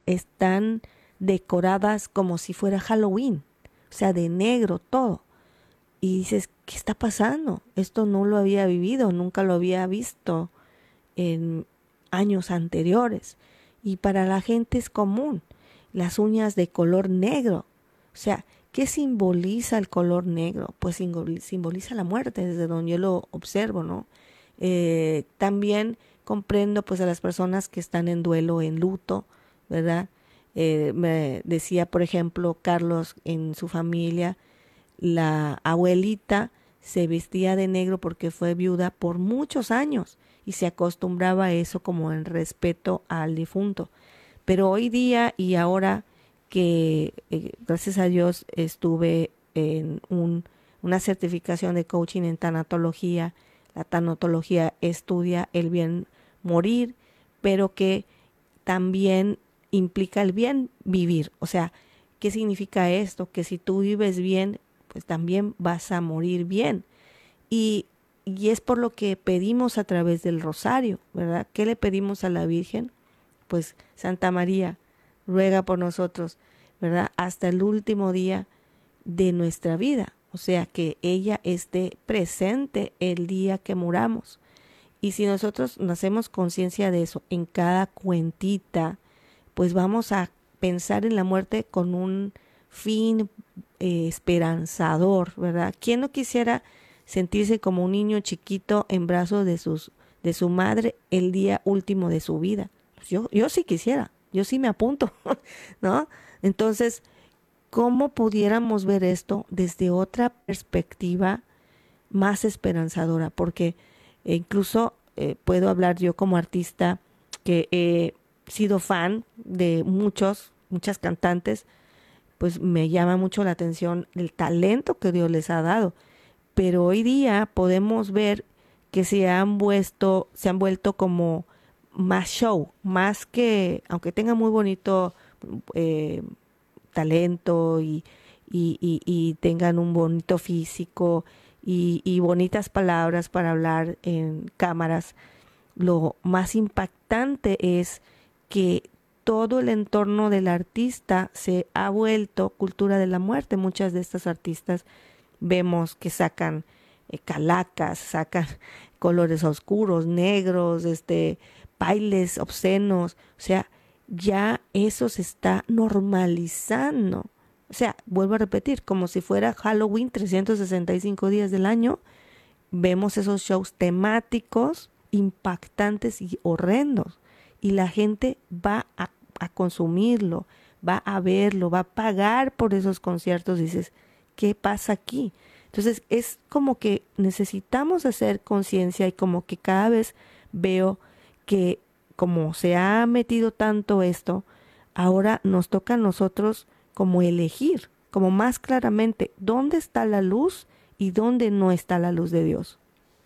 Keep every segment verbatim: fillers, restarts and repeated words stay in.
están decoradas como si fuera Halloween, o sea, de negro todo. Y dices, ¿qué está pasando? Esto no lo había vivido, nunca lo había visto en años anteriores. Y para la gente es común, las uñas de color negro. O sea, ¿qué simboliza el color negro? Pues simboliza la muerte, desde donde yo lo observo, ¿no? Eh, también comprendo pues a las personas que están en duelo, en luto, ¿verdad? Eh, me decía, por ejemplo, Carlos, en su familia, la abuelita se vestía de negro porque fue viuda por muchos años y se acostumbraba a eso como en respeto al difunto. Pero hoy día y ahora que eh, gracias a Dios estuve en un, una certificación de coaching en tanatología, la tanatología estudia el bien morir, pero que también implica el bien vivir. O sea, ¿qué significa esto? Que si tú vives bien, pues también vas a morir bien. Y, y es por lo que pedimos a través del rosario, ¿verdad? ¿Qué le pedimos a la Virgen? Pues Santa María, ruega por nosotros, ¿verdad? Hasta el último día de nuestra vida. O sea, que ella esté presente el día que muramos. Y si nosotros nos hacemos conciencia de eso en cada cuentita, pues vamos a pensar en la muerte con un fin eh, esperanzador, ¿verdad? ¿Quién no quisiera sentirse como un niño chiquito en brazos de sus de su madre el día último de su vida? Pues yo yo sí quisiera, yo sí me apunto, ¿no? Entonces, ¿cómo pudiéramos ver esto desde otra perspectiva más esperanzadora? Porque eh, incluso eh, puedo hablar yo como artista que he sido fan de muchos, muchas cantantes, pues me llama mucho la atención el talento que Dios les ha dado. Pero hoy día podemos ver que se han vuelto, se han vuelto como más show, más que, aunque tengan muy bonito eh, talento y, y, y, y tengan un bonito físico y, y bonitas palabras para hablar en cámaras, lo más impactante es que todo el entorno del artista se ha vuelto cultura de la muerte. Muchas de estas artistas vemos que sacan eh, calacas, sacan colores oscuros, negros, este, bailes obscenos. O sea, ya eso se está normalizando. O sea, vuelvo a repetir, como si fuera Halloween trescientos sesenta y cinco días del año, vemos esos shows temáticos impactantes y horrendos. Y la gente va a, a consumirlo, va a verlo, va a pagar por esos conciertos. Dices, ¿qué pasa aquí? Entonces es como que necesitamos hacer conciencia y como que cada vez veo que como se ha metido tanto esto, ahora nos toca a nosotros como elegir, como más claramente, dónde está la luz y dónde no está la luz de Dios.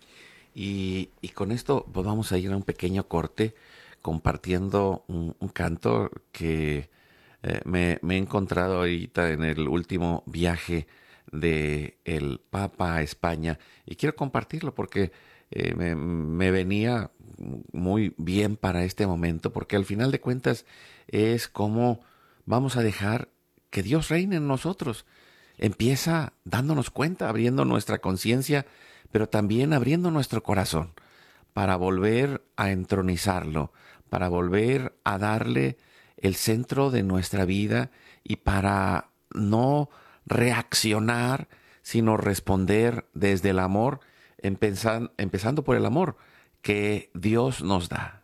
Y, y con esto pues vamos a ir a un pequeño corte compartiendo un, un canto que eh, me, me he encontrado ahorita en el último viaje de el Papa a España y quiero compartirlo porque eh, me, me venía muy bien para este momento porque al final de cuentas es como vamos a dejar que Dios reine en nosotros. Empieza dándonos cuenta, abriendo nuestra conciencia, pero también abriendo nuestro corazón para volver a entronizarlo, para volver a darle el centro de nuestra vida y para no reaccionar, sino responder desde el amor, empezando, empezando por el amor que Dios nos da.